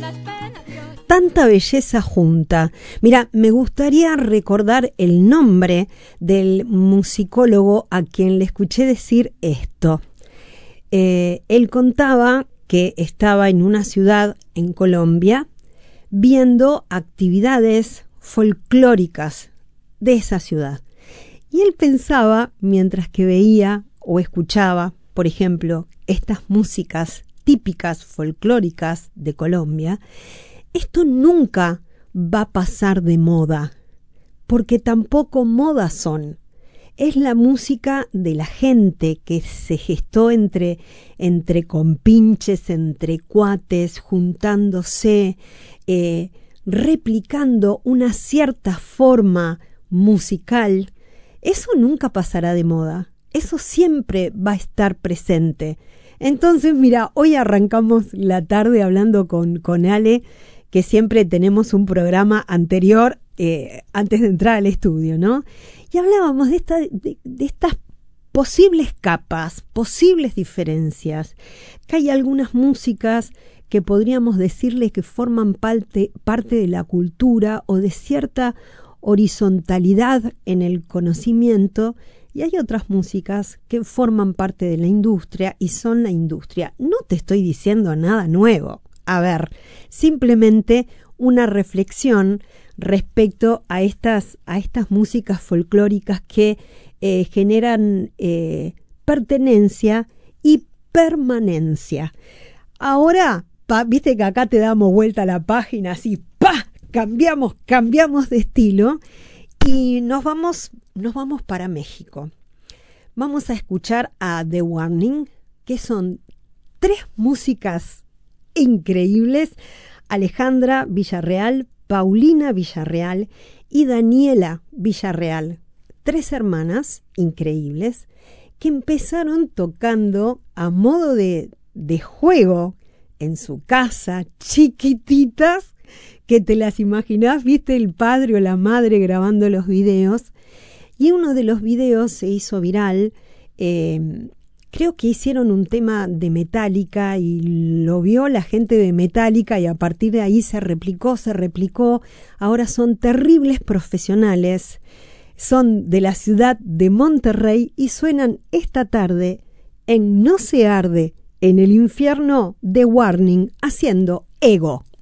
Tanta belleza junta. Mira, me gustaría recordar el nombre del musicólogo a quien le escuché decir esto. Él contaba que estaba en una ciudad en Colombia viendo actividades folclóricas de esa ciudad. Y él pensaba, mientras que veía o escuchaba, por ejemplo, estas músicas típicas folclóricas de Colombia, esto nunca va a pasar de moda, porque tampoco moda son. Es la música de la gente que se gestó entre compinches, entre cuates, juntándose, replicando una cierta forma musical. Eso nunca pasará de moda. Eso siempre va a estar presente. Entonces, mira, hoy arrancamos la tarde hablando con Ale, que siempre tenemos un programa anterior antes de entrar al estudio, ¿no? Y hablábamos de estas posibles capas, posibles diferencias, que hay algunas músicas que podríamos decirle que forman parte de la cultura o de cierta horizontalidad en el conocimiento, y hay otras músicas que forman parte de la industria y son la industria. No te estoy diciendo nada nuevo. A ver, simplemente una reflexión respecto a estas músicas folclóricas que generan pertenencia y permanencia. Ahora, viste que acá te damos vuelta a la página, así, ¡pa! Cambiamos de estilo y nos vamos para México. Vamos a escuchar a The Warning, que son 3 músicas increíbles: Alejandra Villarreal, Paulina Villarreal y Daniela Villarreal, 3 hermanas increíbles que empezaron tocando a modo de juego en su casa, chiquititas, que te las imaginás, viste el padre o la madre grabando los videos, y uno de los videos se hizo viral. Creo que hicieron un tema de Metallica y lo vio la gente de Metallica y a partir de ahí se replicó. Ahora son terribles profesionales, son de la ciudad de Monterrey y suenan esta tarde en No se arde en el infierno, The Warning, haciendo Ego.